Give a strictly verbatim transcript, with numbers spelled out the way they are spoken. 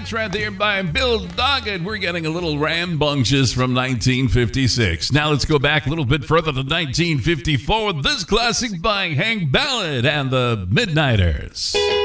Sports right there by Bill Doggett. We're getting a little rambunctious from nineteen fifty-six. Now let's go back a little bit further to nineteen fifty-four. This classic by Hank Ballard and the Midnighters.